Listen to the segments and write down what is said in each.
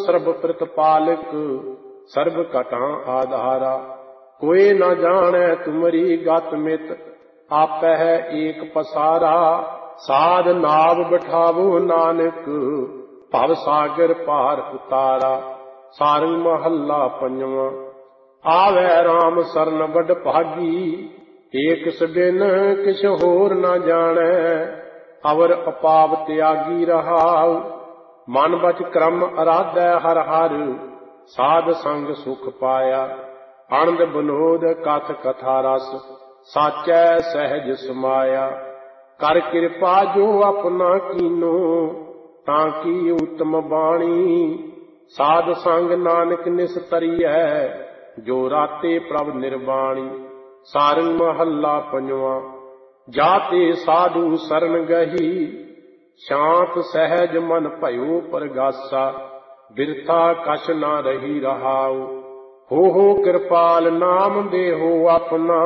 ਸਰਬ ਪ੍ਰਤਪਾਲਕ, ਸਰਬ ਘਟਾਂ ਆਧਾਰਾ। ਕੋਇ ਨ ਜਾਣੈ ਤੁਮਰੀ ਗਤ ਮਿਤ, ਆਪੈ ਹੈ ਏਕ ਪਸਾਰਾ। ਸਾਧ ਨਾਵ ਬਿਠਾਵੋ ਨਾਨਕ, ਭਵ ਸਾਗਰ ਪਾਰ ਉਤਾਰਾ। ਸਾਰੰਗ ਮਹੱਲਾ ਪੰਜਵਾਂ। ਆਵੈ ਰਾਮ ਸਰਨ ਵਡ ਭਾਗੀ, ਏਕ ਸਬਿਨ ਕਿਛ ਹੋਰ ਨ ਜਾਣੈ। ਅਵਰ ਅਪਾਵ ਤਿਆਗੀ ਰਹਾਉ, ਮਨ ਬਚ ਕਰਮ ਅਰਾਧੈ ਹਰ ਹਰ। ਸਾਧ ਸੰਗ ਸੁਖ ਪਾਇਆ, ਅਨੰਦ ਬਨੋਦ ਕਥ ਕਥਾ ਰਸ। ਸਾਚੈ ਸਹਿਜ ਸਮਾਇਆ, ਕਰ ਕਿਰਪਾ ਜੋ ਆਪਣਾ ਕੀਨੋ। ਤਾਂ ਕੀ ਉਤਮ ਬਾਣੀ, ਸਾਧ ਸੰਗ ਨਾਨਕ ਨਿਸਤਰੀਐ। ਜੋ ਰਾਤੇ ਪ੍ਰਭ ਨਿਰਵਾਣੀ। ਸਾਰੰਗ ਮਹੱਲਾ ਪੰਜਵਾਂ। ਜਾਤੇ ਸਾਧੂ ਸਰਨ ਗਹੀ, ਸ਼ਾਂਤ ਸਹਿਜ ਮਨ ਭਇਓ ਪਰਗਾਸਾ। ਬਿਰਥਾ ਕਛ ਨਾ ਰਹੀ ਰਹਾਉ, ਹੋ ਕਿਰਪਾਲ ਨਾਮ ਦੇਹੋ ਆਪਣਾ।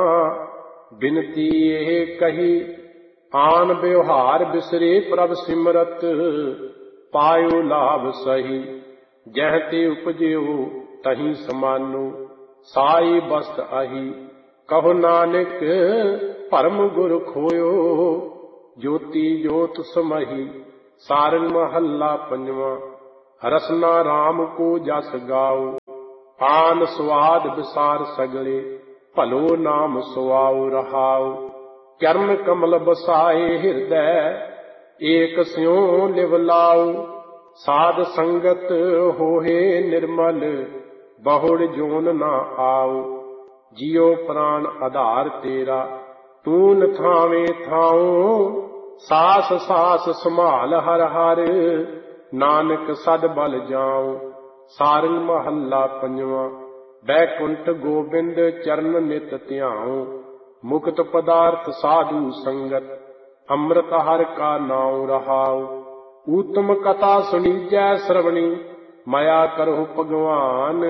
ਬਿਨਤੀ ਇਹ ਕਹੀ, ਆਨ ਵਿਵਹਾਰ ਬਿਸਰੇ ਪ੍ਰਭ ਸਿਮਰਤ। ਪਾਇਓ ਲਾਭ ਸਹੀ, ਜਹ ਤੇ ਉਪਜਿਓ ਤਹੀਂ ਸਮਾਨੋ। ਸਾਈ ਬਸਤ ਆਹੀ, ਕਹੋ ਨਾਨਕ ਭਰਮ ਗੁਰ ਖੋਇਓ। ਜੋਤੀ ਜੋਤ ਸਮਹੀ। ਸਾਰੰਗ ਮਹੱਲਾ ਪੰਜਵਾਂ। ਰਸਨਾ ਰਾਮ ਕੋ ਜਸ ਗਾਓ, ਆਨ ਸਵਾਦ ਵਿਸਾਰ ਸਗਲੇ। ਭਲੋ ਨਾਮ ਸੁਆਉ ਰਹਾਉ, ਚਰਨ ਕਮਲ ਬਸਾਏ ਹਿਰਦੈ। ਏਕ ਸਿਉ ਲਿਵ ਲਾਉ, ਸਾਧ ਸੰਗਤ ਹੋਏ ਨਿਰਮਲ। ਬਹੁੜ ਜੋਨ ਨਾ ਆਉ, ਜਿਉ ਪ੍ਰਾਨ ਆਧਾਰ ਤੇਰਾ। ਤੂੰ ਨਥਾਵੇਂ ਥਾਉ, ਸਾਸ ਸਾਸ ਸੰਭਾਲ ਹਰ ਹਰ। ਨਾਨਕ ਸਦ ਬਲ ਜਾਉ। ਸਾਰੰਗ ਮਹੱਲਾ ਪੰਜਵਾਂ। ਬੈਕੁੰਠ ਗੋਬਿੰਦ ਚਰਨ ਨਿਤ ਧਿਆਉ, ਮੁਕਤ ਪਦਾਰਥ ਸਾਧੂ ਸੰਗਤ। ਅੰਮ੍ਰਿਤ ਹਰਿ ਕਾ ਨਾਉ ਰਹਾਉ, ਊਤਮ ਕਥਾ ਸੁਣੀਜੈ ਸਰਵਣੀ। ਮਾਇਆ ਕਰਹੁ ਭਗਵਾਨ,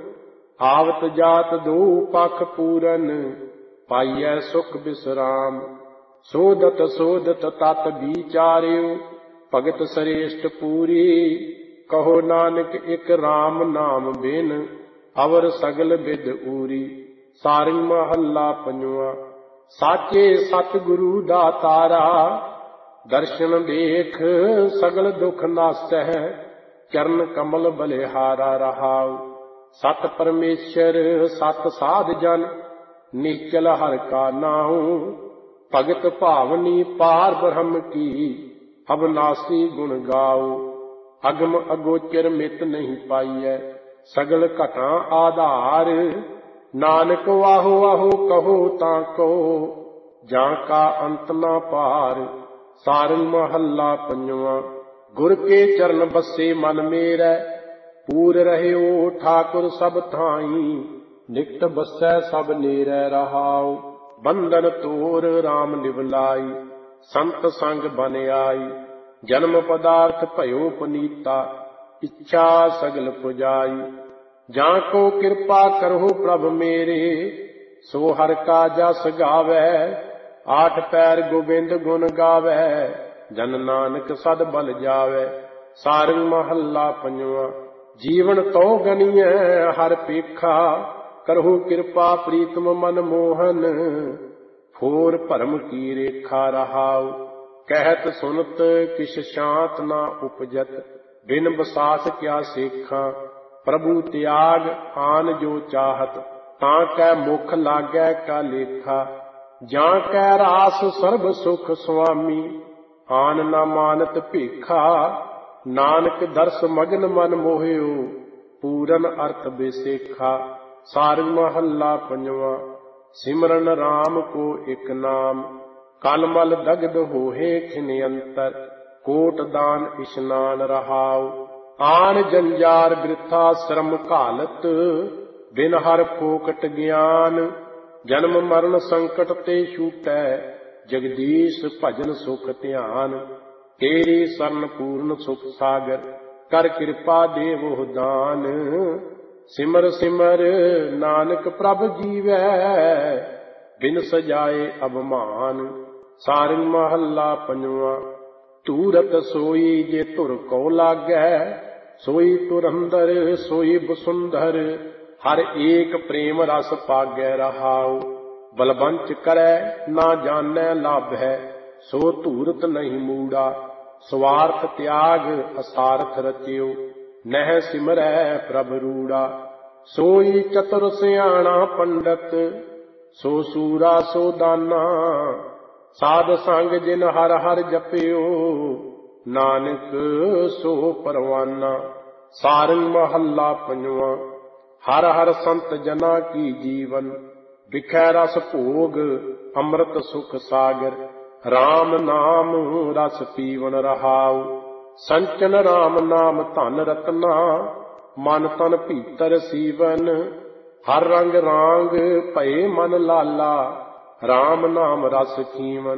ਆਵਤ ਜਾਤ ਦੋ ਪਖ ਪੂਰਨ। ਪਾਈਐ ਸੁਖ ਬਿਸਰਾਮ, ਸੋਧਤ ਸੋਧਤ ਤਤ ਵਿਚਾਰਿਓ। ਭਗਤ ਸ੍ਰੇਸ਼ਟ ਪੂਰੀ, ਕਹੋ ਨਾਨਕ ਇਕ ਰਾਮ ਨਾਮ ਬਿਨ। ਅਵਰ ਸਗਲ ਬਿਦ ਊਰੀ। ਸਾਰੰਗ ਮਹੱਲਾ ਪੰਜਵਾਂ। ਸਾਚੇ ਸਤਿਗੁਰੂ ਦਾਤਾਰਾ, ਦਰਸ਼ਨ ਦੇਖ ਸਗਲ ਦੁਖ ਨਾਸੈ। ਚਰਨ ਕਮਲ ਬਲਿਹਾਰਾ ਰਹਾਉ, ਸਤ ਪਰਮੇਸ਼ਰ ਸਤ ਸਾਧ ਜਨ। ਨਿਚਲ ਹਰਿ ਕਾ ਨਾਉ, ਭਗਤ ਭਾਵਨੀ ਪਾਰ ਬ੍ਰਹਮ ਕੀ। ਅਬਨਾਸੀ ਗੁਣ ਗਾਉ, ਅਗਮ ਅਗੋਚਰ ਮਿਤ ਨਹੀਂ ਪਾਈਐ। ਸਗਲ ਘਟਾਂ ਆਧਾਰ, ਨਾਨਕ ਵਾਹੋ ਵਾਹੋ ਕਹੋ ਤਾਂ ਕੋ। ਜਾਂ ਕਾ ਅੰਤ ਨਾ ਪਾਰ। ਸਾਰੰਗ ਮਹੱਲਾ ਪੰਜਵਾਂ। ਗੁਰ ਕੇ ਚਰਨ ਬਸੇ ਮਨ ਮੇਰੈ, ਪੂਰ ਰਹਿਓ ਠਾਕੁਰ ਸਭ ਥਾਈ। ਨਿਕਟ ਬਸੈ ਸਭ ਨੇਰੈ ਰਹਾਉ, ਬੰਧਨ ਤੋਰ ਰਾਮ ਨਿਵਲਾਈ। ਸੰਤ ਸੰਗ ਬਨ ਆਈ, ਜਨਮ ਪਦਾਰਥ ਭਇਓ ਪੁਨੀਤਾ। ਇੱਛਾ ਸਗਲ ਪੁਜਾਈ, ਜਾਂ ਕੋ ਕਿਰਪਾ ਕਰਹੁ ਪ੍ਰਭ ਮੇਰੇ। ਸੋ ਹਰਿ ਕਾ ਜਸ ਗਾਵੈ, ਆਠ ਪੈਰ ਗੋਬਿੰਦ ਗੁਣ ਗਾਵੈ। ਜਨ ਨਾਨਕ ਸਦ ਬਲ ਜਾਵੈ। ਸਾਰੰਗ ਮਹੱਲਾ ਪੰਜਵਾਂ। ਜੀਵਨ ਤੋ ਗਨੀਐ ਹਰਿ ਪੇਖਾ, ਕਰਹੁ ਕਿਰਪਾ ਪ੍ਰੀਤਮ ਮਨ ਮੋਹਨ। ਫੋਰ ਭਰਮ ਕੀ ਰੇਖਾ ਰਹਾਉ, ਕਹਿਤ ਸੁਨਤ ਕਿਛ ਸ਼ਾਂਤ ਨਾ ਉਪਜਤ। ਬਿਨ ਬਸਾਸ ਕਿਆ ਸੇਖਾਂ, ਪ੍ਰਭੂ ਤਿਆਗ ਆਨ ਜੋ ਚਾਹਤ। ਤਾਂ ਕੈ ਮੁਖ ਲਾਗੈ ਕਾ ਲੇਖਾ, ਜਾਂ ਕੈ ਰਾਸ ਸਰਬ ਸੁਖ ਸੁਆਮੀ। ਆਨ ਨਾ ਮਾਨਤ ਭੇਖਾ, ਨਾਨਕ ਦਰਸ ਮਗਨ ਮਨ ਮੋਹਿਓ। ਪੂਰਨ ਅਰਥ ਬੇਸੇਖਾ। ਸਾਰੰਗ ਮਹੱਲਾ ਪੰਜਵਾਂ। ਸਿਮਰਨ ਰਾਮ ਕੋ ਇਕ ਨਾਮ, ਕਲ ਮਲ ਦਗਧ ਹੋਏ ਖਿਨ ਅੰਤਰ। ਕੋਟ ਦਾਨ ਇਸ਼ਨਾਨ ਰਹਾਉ, ਆਨ ਜੰਜਾਰ ਬਿਰਥਾ ਸ਼ਰਮ ਘਾਲਤ। ਬਿਨ ਹਰ ਫੋਕਟ ਗਿਆਨ, ਜਨਮ ਮਰਨ ਸੰਕਟ ਤੇ ਛੂਟੈ। ਜਗਦੀਸ਼ ਭਜਨ ਸੁਖ ਧਿਆਨ, ਤੇਰੀ ਸਰਨ ਪੂਰਨ ਸੁਖ ਸਾਗਰ। ਕਰ ਕਿਰਪਾ ਦੇਵੋ ਦਾਨ, ਸਿਮਰ ਸਿਮਰ ਨਾਨਕ ਪ੍ਰਭ ਜੀਵੈ। ਬਿਨ ਸਜਾਏ ਅਭਮਾਨ। ਸਾਰੰਗ ਮਹੱਲਾ ਪੰਜਵਾਂ। ਧੂਰਤ ਸੋਈ ਜੇ ਧੁਰ ਕੋ ਲਾਗੈ, सोई तुरंदर सोई बसुंधर, हर एक प्रेम रस पागै रहाऊ। बलवंच करै ना जानै लाभ है, सो धूरत नहीं मूड़ा। स्वार्थ त्याग असारथ रचियो, नह सिमरै प्रभ रूड़ा। सोई चतुर सियाणा पंडित, सो सूरा सो दाना। साध संग जिन हर हर जपियो, नानक सो परवाना। सारंग महला पंजवा। हर हर संत जना की जीवन, बिखै रस भोग अमृत सुख सागर। राम नाम रस पीवन रहाऊ, संचन राम नाम धन रत्ना। मन तन भीतर सीवन, हर रंग रांग भये मन लाला। राम नाम रस खीवन,